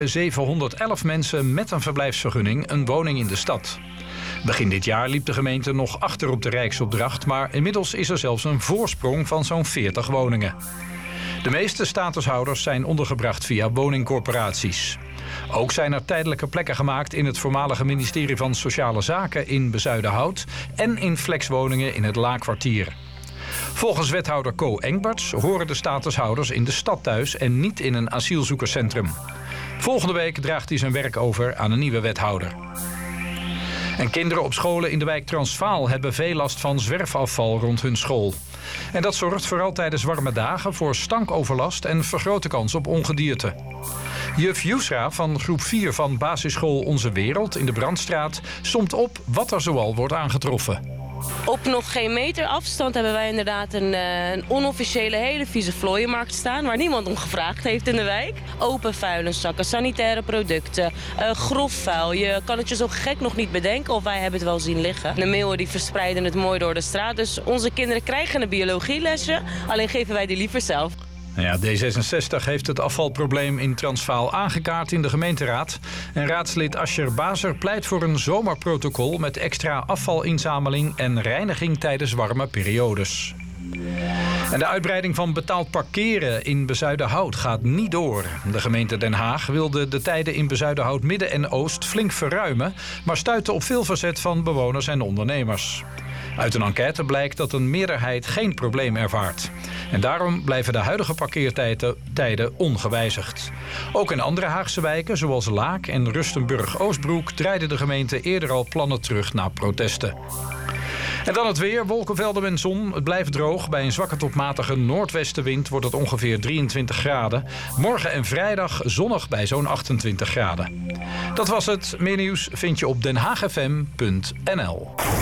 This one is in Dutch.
711 mensen met een verblijfsvergunning een woning in de stad. Begin dit jaar liep de gemeente nog achter op de Rijksopdracht, maar inmiddels is er zelfs een voorsprong van zo'n 40 woningen. De meeste statushouders zijn ondergebracht via woningcorporaties. Ook zijn er tijdelijke plekken gemaakt in het voormalige ministerie van Sociale Zaken in Bezuidenhout en in flexwoningen in het Laakkwartier. Volgens wethouder Co Engberts horen de statushouders in de stad thuis en niet in een asielzoekerscentrum. Volgende week draagt hij zijn werk over aan een nieuwe wethouder. En kinderen op scholen in de wijk Transvaal hebben veel last van zwerfafval rond hun school. En dat zorgt vooral tijdens warme dagen voor stankoverlast en vergrote kans op ongedierte. Juf Yusra van groep 4 van basisschool Onze Wereld in de Brandstraat somt op wat er zoal wordt aangetroffen. Op nog geen meter afstand hebben wij inderdaad een onofficiële hele vieze vlooienmarkt staan, waar niemand om gevraagd heeft in de wijk. Open vuilniszakken, sanitaire producten, grof vuil. Je kan het je zo gek nog niet bedenken of wij hebben het wel zien liggen. De meeuwen die verspreiden het mooi door de straat, dus onze kinderen krijgen een biologielesje, alleen geven wij die liever zelf. Ja, D66 heeft het afvalprobleem in Transvaal aangekaart in de gemeenteraad. En raadslid Ascher Bazer pleit voor een zomerprotocol met extra afvalinzameling en reiniging tijdens warme periodes. En de uitbreiding van betaald parkeren in Bezuidenhout gaat niet door. De gemeente Den Haag wilde de tijden in Bezuidenhout Midden en Oost flink verruimen, maar stuitte op veel verzet van bewoners en ondernemers. Uit een enquête blijkt dat een meerderheid geen probleem ervaart. En daarom blijven de huidige parkeertijden ongewijzigd. Ook in andere Haagse wijken, zoals Laak en Rustenburg-Oostbroek, draaide de gemeente eerder al plannen terug na protesten. En dan het weer, wolkenvelden en zon. Het blijft droog. Bij een zwakke tot matige noordwestenwind wordt het ongeveer 23 graden. Morgen en vrijdag zonnig bij zo'n 28 graden. Dat was het. Meer nieuws vind je op denhaagfm.nl.